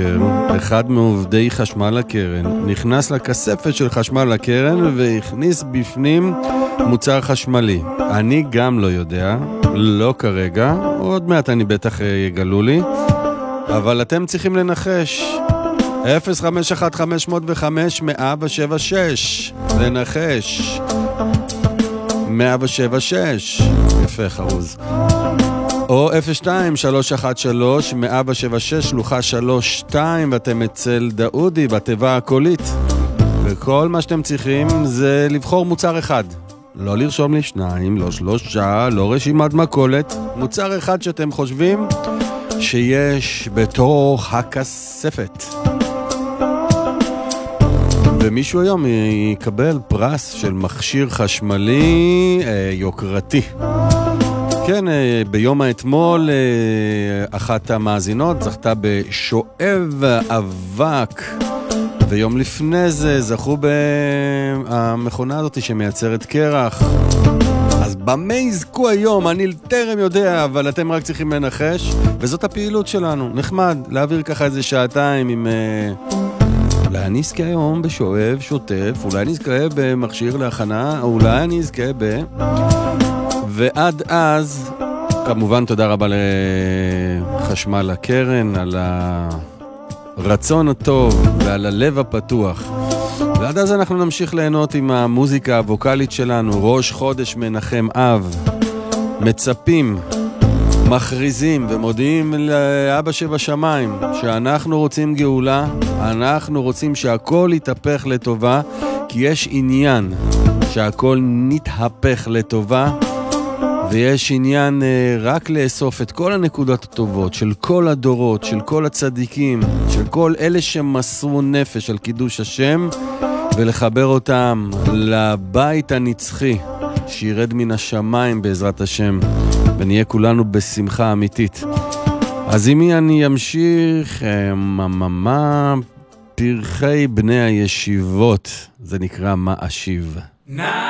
בוקר, אחד מעובדי חשמל הקרן נכנס לכספת של חשמל הקרן והכניס בפנים מוצר חשמלי. אני גם לא יודע, לא כרגע, עוד מעט אני בטח יגלו לי, אבל אתם צריכים לנחש. 051-505-176 לנחש 176. יפה חרוז. או 02-313-176 שלוחה 32, ואתם אצל דאודי בתיבה הקולית, וכל מה שאתם צריכים זה לבחור מוצר אחד, לא לרשום לי 2, לא 3, לא רשימת מכולת, מוצר אחד שאתם חושבים שיש בתוך הכספת. ומישהו היום יקבל פרס של מכשיר חשמלי יוקרתי. כן, ביום האתמול אחת המאזינות זכתה בשואב אבק, ויום לפני זה זכו במכונה הזאת שמייצרת קרח. אז במה יזכו היום? אני טרם יודע, אבל אתם רק צריכים לנחש, וזאת הפעילות שלנו. נחמד להעביר ככה איזה שעתיים עם... אולי אני אזכה היום בשואב שוטף, אולי אני אזכה במכשיר להכנה, אולי אני אזכה ועד אז, כמובן תודה רבה לחשמל הקרן על הרצון הטוב ועל הלב הפתוח. ועד אז אנחנו נמשיך ליהנות עם המוזיקה הווקלית שלנו. ראש חודש מנחם אב, מצפים, מכריזים ומודיעים לאבא שבשמיים שאנחנו רוצים גאולה, אנחנו רוצים שהכל יתהפך לטובה, כי יש עניין שהכל נתהפך לטובה, ויש עניין רק לאסוף את כל הנקודות הטובות של כל הדורות, של כל הצדיקים, של כל אלה שמסרו נפש על קידוש השם, ולחבר אותם לבית הנצחי שירד מן השמיים בעזרת השם, ונהיה כולנו בשמחה אמיתית. אז אם אני אמשיך, פרחי בני הישיבות, זה נקרא מה אשיב.